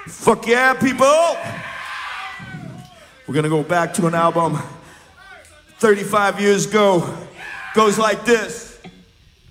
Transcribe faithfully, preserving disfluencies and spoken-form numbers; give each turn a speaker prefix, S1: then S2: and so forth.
S1: Fuck yeah, people! We're gonna go back to an album thirty-five years ago. Goes like this.